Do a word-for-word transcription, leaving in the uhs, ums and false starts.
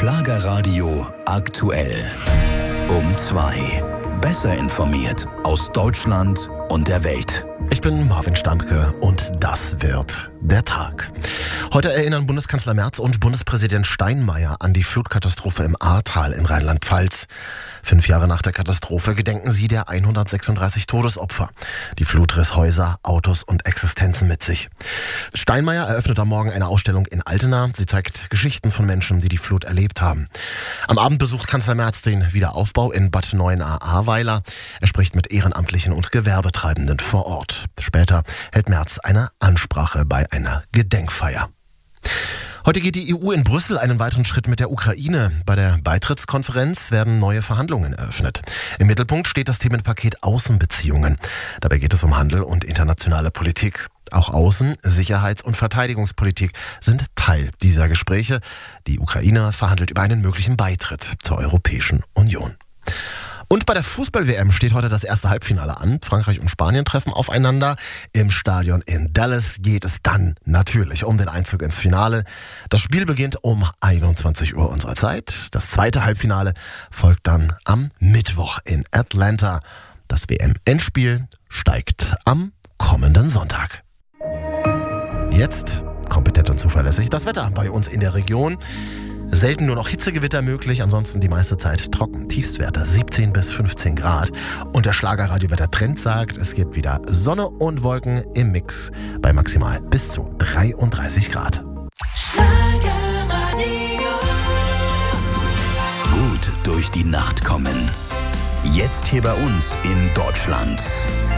Schlagerradio aktuell. Um zwei. Besser informiert aus Deutschland und der Welt. Ich bin Marvin Standke und das wird der Tag. Heute erinnern Bundeskanzler Merz und Bundespräsident Steinmeier an die Flutkatastrophe im Ahrtal in Rheinland-Pfalz. Fünf Jahre nach der Katastrophe gedenken sie der hundertsechsunddreißig Todesopfer. Die Flut riss Häuser, Autos und Existenzen mit sich. Steinmeier eröffnet am Morgen eine Ausstellung in Altena. Sie zeigt Geschichten von Menschen, die die Flut erlebt haben. Am Abend besucht Kanzler Merz den Wiederaufbau in Bad Neuenahr-Ahrweiler. Er spricht mit Ehrenamtlichen und Gewerbetreibenden vor Ort. Später hält Merz eine Ansprache bei einer Gedenkfeier. Heute geht die E U in Brüssel einen weiteren Schritt mit der Ukraine. Bei der Beitrittskonferenz werden neue Verhandlungen eröffnet. Im Mittelpunkt steht das Themenpaket Außenbeziehungen. Dabei geht es um Handel und internationale Politik. Auch Außen-, Sicherheits- und Verteidigungspolitik sind Teil dieser Gespräche. Die Ukraine verhandelt über einen möglichen Beitritt zur Europäischen Union. Und bei der Fußball-W M steht heute das erste Halbfinale an. Frankreich und Spanien treffen aufeinander. Im Stadion in Dallas geht es dann natürlich um den Einzug ins Finale. Das Spiel beginnt um einundzwanzig Uhr unserer Zeit. Das zweite Halbfinale folgt dann am Mittwoch in Atlanta. Das W M-Endspiel steigt am kommenden Sonntag. Jetzt kompetent und zuverlässig das Wetter bei uns in der Region. Selten nur noch Hitzegewitter möglich, ansonsten die meiste Zeit trocken. Tiefstwerte siebzehn bis fünfzehn Grad. Und der Schlagerradiowetter-Trend sagt, es gibt wieder Sonne und Wolken im Mix bei maximal bis zu dreiunddreißig Grad. Schlagerradio. Gut durch die Nacht kommen. Jetzt hier bei uns in Deutschland.